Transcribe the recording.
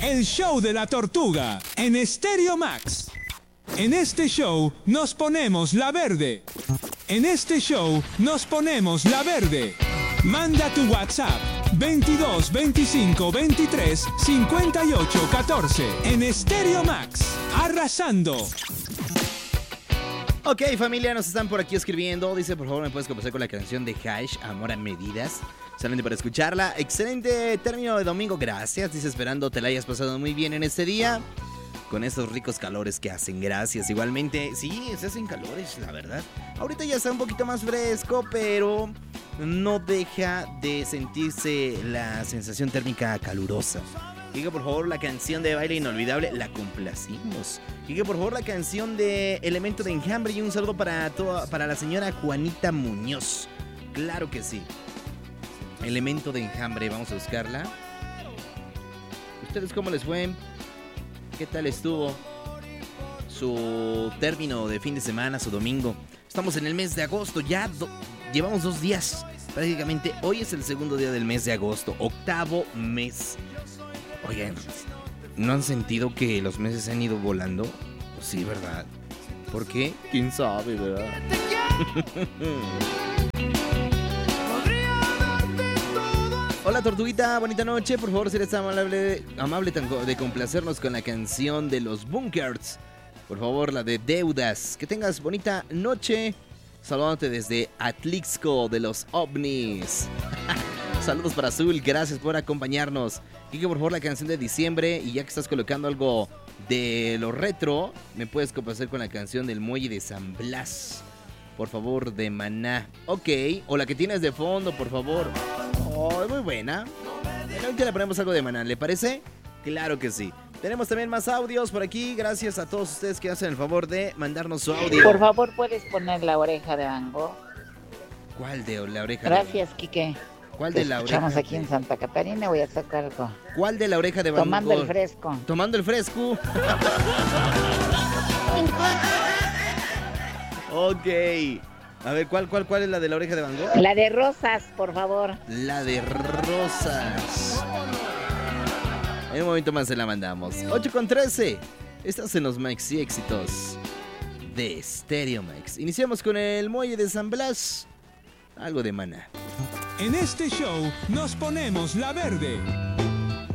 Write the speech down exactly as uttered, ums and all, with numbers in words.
El show de la tortuga en Stereo Max. En este show nos ponemos la verde. En este show nos ponemos la verde. Manda tu WhatsApp veintidós veinticinco veintitrés cincuenta y ocho catorce en Stereo Max. Arrasando. Ok, familia, nos están por aquí escribiendo. Dice, por favor, ¿me puedes complacer con la canción de Hash, Amor a Medidas? Solamente para escucharla. Excelente término de domingo, gracias. Dice, esperando te la hayas pasado muy bien en este día, con estos ricos calores que hacen, gracias. Igualmente, sí, se hacen calores, la verdad. Ahorita ya está un poquito más fresco, pero no deja de sentirse la sensación térmica calurosa. Quique, por favor, la canción de Baile Inolvidable, la complacimos. Quique, por favor, la canción de Elemento de Enjambre, y un saludo para, toda, para la señora Juanita Muñoz. Claro que sí. Elemento de Enjambre, vamos a buscarla. ¿Ustedes cómo les fue? ¿Qué tal estuvo su término de fin de semana, su domingo? Estamos en el mes de agosto, ya do- llevamos dos días. Prácticamente hoy es el segundo día del mes de agosto, octavo mes. Oigan, ¿no han sentido que los meses han ido volando? Sí, ¿verdad? ¿Por qué? ¿Quién sabe, verdad? Hola, Tortuguita, bonita noche. Por favor, serías amable, amable de complacernos con la canción de los Bunkers. Por favor, la de Deudas. Que tengas bonita noche. Saludándote desde Atlixco de los OVNIs. Saludos para Azul, gracias por acompañarnos. Quique, por favor, la canción de diciembre. Y ya que estás colocando algo de lo retro, me puedes complacer con la canción del Muelle de San Blas. Por favor, de Maná. Ok, o la que tienes de fondo, por favor. Oh, muy buena. Ahorita le ponemos algo de Maná, ¿le parece? Claro que sí. Tenemos también más audios por aquí. Gracias a todos ustedes que hacen el favor de mandarnos su audio. Por favor, ¿puedes poner La Oreja de Van Gogh? ¿Cuál de la oreja? Gracias, Quique. ¿Cuál de la oreja? Estamos aquí en Santa Catarina, voy a sacar algo. ¿Cuál de la oreja de Van Gogh? Tomando el fresco. Tomando el fresco. Ok. A ver, ¿cuál, cuál, ¿cuál es la de la oreja de Van Gogh? La de Rosas, por favor. La de Rosas. En un momento más se la mandamos. ocho con trece. Estás en los Maxi Éxitos de Stereo Max. Iniciamos con el Muelle de San Blas. Algo de Maná. En este show nos ponemos la verde.